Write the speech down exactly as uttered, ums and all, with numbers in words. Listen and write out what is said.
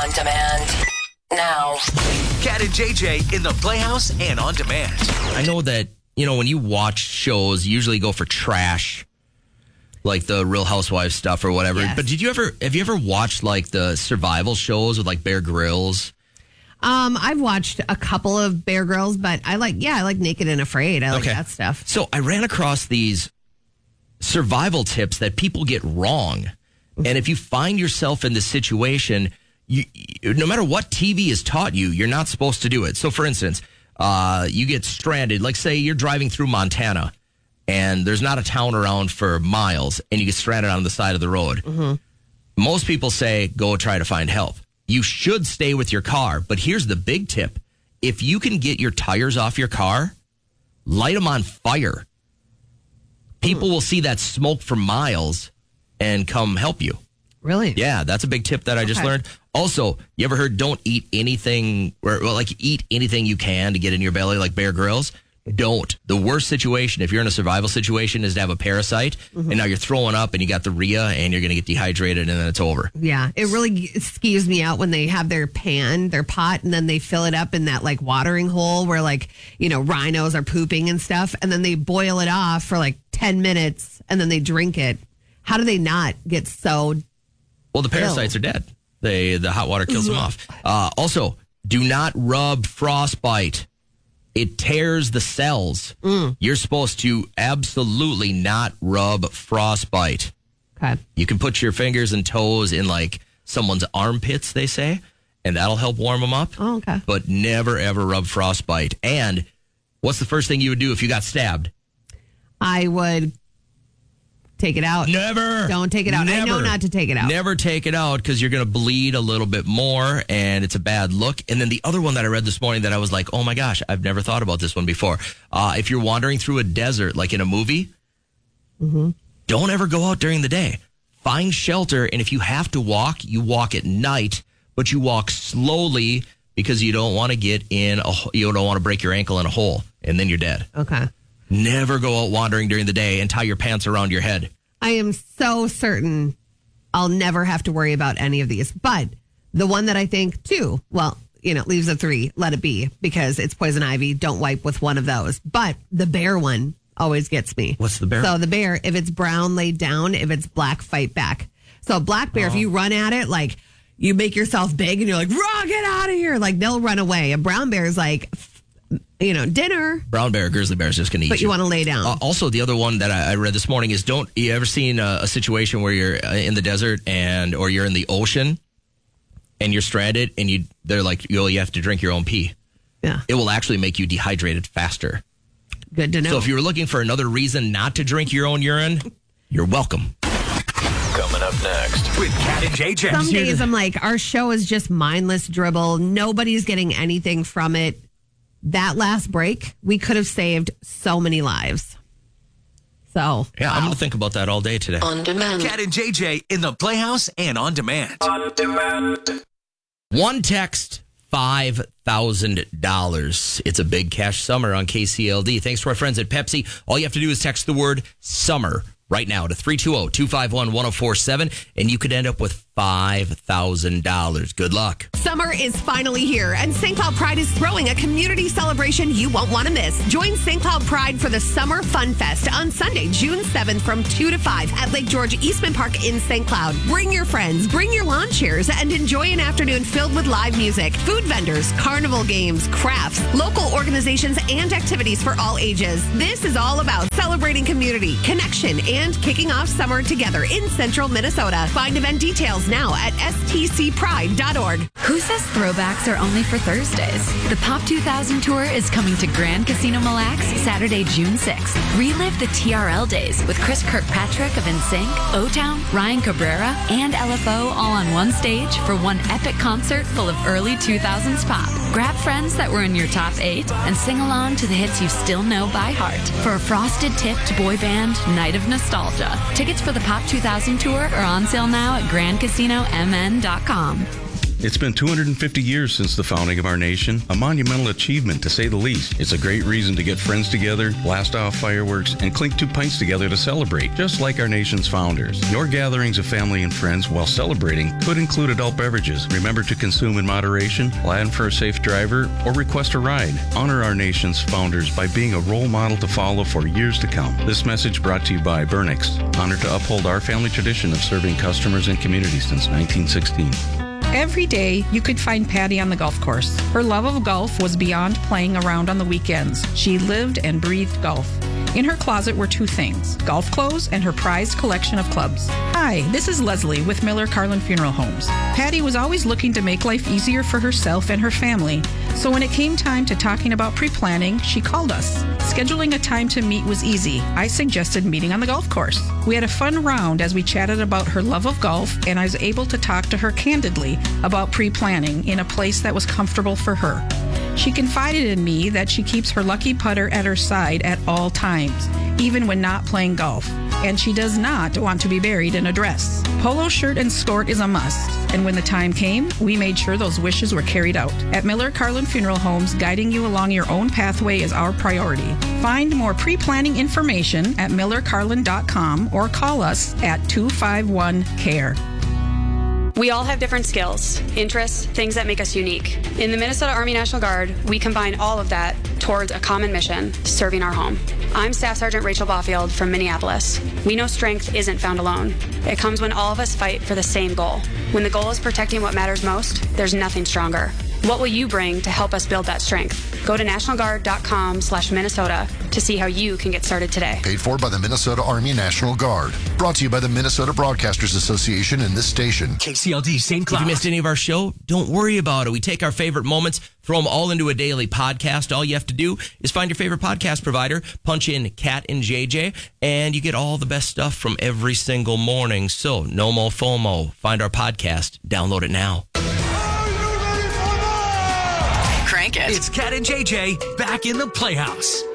On demand. Now. Cat and J J in the Playhouse and on demand. I know that, you know, when you watch shows, you usually go for trash, like the Real Housewives stuff or whatever. Yes. But did you ever, have you ever watched like the survival shows with like Bear Grylls? Um, I've watched a couple of Bear Grylls, but I like, yeah, I like Naked and Afraid. I like Okay. that stuff. So I ran across these survival tips that people get wrong. And if you find yourself in this situation, you, you, no matter what T V has taught you, you're not supposed to do it. So, for instance, uh, you get stranded. Like, say you're driving through Montana, and there's not a town around for miles, and you get stranded on the side of the road. Mm-hmm. Most people say, go try to find help. You should stay with your car. But here's the big tip. If you can get your tires off your car, light them on fire. People will see that smoke for miles and come help you. Really? Yeah, that's a big tip that I just Okay. learned. Also, you ever heard don't eat anything, or well, like eat anything you can to get in your belly, like Bear Grylls? Don't. The worst situation, if you're in a survival situation, is to have a parasite, Mm-hmm. and now you're throwing up, and you got the R I A, and you're going to get dehydrated, and then it's over. Yeah. It really skews me out when they have their pan, their pot, and then they fill it up in that like watering hole where like, you know, rhinos are pooping and stuff. And then they boil it off for like ten minutes and then they drink it. How do they not get so Well, the parasites Ew. are dead. They The hot water kills them off. Uh, also, do not rub frostbite. It tears the cells. Mm. You're supposed to absolutely not rub frostbite. Okay. You can put your fingers and toes in like someone's armpits, they say, and that'll help warm them up. Oh, okay. But never, ever rub frostbite. And what's the first thing you would do if you got stabbed? I would take it out. Never. Don't take it out. I know Never. not to take it out. Never take it out because you're going to bleed a little bit more and it's a bad look. And then the other one that I read this morning that I was like, oh my gosh, I've never thought about this one before. Uh, if you're wandering through a desert, like in a movie, Mm-hmm. don't ever go out during the day. Find shelter. And if you have to walk, you walk at night, but you walk slowly because you don't want to get in a, you don't want to break your ankle in a hole and then you're dead. Okay. Never go out wandering during the day and tie your pants around your head. I am so certain I'll never have to worry about any of these. But the one that I think, too, well, you know, leaves a three, let it be, because it's poison ivy. Don't wipe with one of those. But the bear one always gets me. What's the bear? So the bear, if it's brown, lay down. If it's black, fight back. So black bear, Oh. if you run at it, like you make yourself big and you're like, raw, get out of here. Like they'll run away. A brown bear is like, you know, dinner. Brown bear, grizzly bear is just going to eat But you you. want to lay down. Uh, also, the other one that I, I read this morning is don't you ever seen a, a situation where you're uh, in the desert and or you're in the ocean and you're stranded and you they're like you, you have to drink your own pee. Yeah. It will actually make you dehydrated faster. Good to know. So if you were looking for another reason not to drink your own urine, you're welcome. Coming up next with Cat and J J. Some days I'm like, our show is just mindless dribble. Nobody's getting anything from it. That last break, we could have saved so many lives. So, Yeah, I'm going to think about that all day today. On demand. Cat and J J in the Playhouse and on demand. On demand. One text, five thousand dollars. It's a big cash summer on K C L D. Thanks to our friends at Pepsi. All you have to do is text the word summer right now to three two zero, two five one, one zero four seven, and you could end up with five thousand dollars. Good luck. summer is finally here, and Saint Cloud Pride is throwing a community celebration you won't want to miss. Join Saint Cloud Pride for the Summer Fun Fest on Sunday, June seventh from two to five at Lake George Eastman Park in Saint Cloud. Bring your friends, bring your lawn chairs, and enjoy an afternoon filled with live music, food vendors, carnival games, crafts, local organizations, and activities for all ages. This is all about celebrating community, connection, and kicking off summer together in central Minnesota. Find event details now at s t c pride dot org. Who says throwbacks are only for Thursdays? The Pop two thousand Tour is coming to Grand Casino Mille Lacs Saturday, June sixth. Relive the T R L days with Chris Kirkpatrick of N Sync, O-Town, Ryan Cabrera, and L F O all on one stage for one epic concert full of early two thousands pop. Grab friends that were in your top eight and sing along to the hits you still know by heart for a frosted tipped boy band night of nostalgia. Tickets for the Pop two thousand Tour are on sale now at grand casino m n dot com. It's been two hundred fifty years since the founding of our nation, a monumental achievement to say the least. It's a great reason to get friends together, blast off fireworks, and clink two pints together to celebrate, just like our nation's founders. Your gatherings of family and friends while celebrating could include adult beverages. Remember to consume in moderation, plan for a safe driver, or request a ride. Honor our nation's founders by being a role model to follow for years to come. This message brought to you by Burnix, honored to uphold our family tradition of serving customers and communities since nineteen sixteen. Every day, you could find Patty on the golf course. Her love of golf was beyond playing around on the weekends. She lived and breathed golf. In her closet were two things, golf clothes and her prized collection of clubs. Hi, this is Leslie with Miller Carlin Funeral Homes. Patty was always looking to make life easier for herself and her family. So when it came time to talking about pre-planning, she called us. Scheduling a time to meet was easy. I suggested meeting on the golf course. We had a fun round as we chatted about her love of golf, and I was able to talk to her candidly about pre-planning in a place that was comfortable for her. She confided in me that she keeps her lucky putter at her side at all times, even when not playing golf. And she does not want to be buried in a dress. Polo shirt and skirt is a must. And when the time came, we made sure those wishes were carried out. At Miller Carlin Funeral Homes, guiding you along your own pathway is our priority. Find more pre-planning information at miller carlin dot com or call us at two five one C A R E. We all have different skills, interests, things that make us unique. In the Minnesota Army National Guard, we combine all of that towards a common mission, serving our home. I'm Staff Sergeant Rachel Baufield from Minneapolis. We know strength isn't found alone. It comes when all of us fight for the same goal. When the goal is protecting what matters most, there's nothing stronger. What will you bring to help us build that strength? Go to national guard dot com slash Minnesota to see how you can get started today. Paid for by the Minnesota Army National Guard. Brought to you by the Minnesota Broadcasters Association and this station. K C L D Saint Cloud. If you missed any of our show, don't worry about it. We take our favorite moments, throw them all into a daily podcast. All you have to do is find your favorite podcast provider, punch in Cat and J J, and you get all the best stuff from every single morning. So no more FOMO. Find our podcast. Download it now. Crank it. It's Cat and J J back in the Playhouse.